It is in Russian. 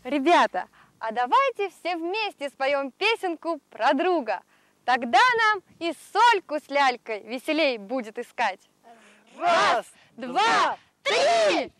Ребята, а давайте все вместе споем песенку про друга. Тогда нам и Сольку с Лялькой веселей будет искать. Раз, Два, три!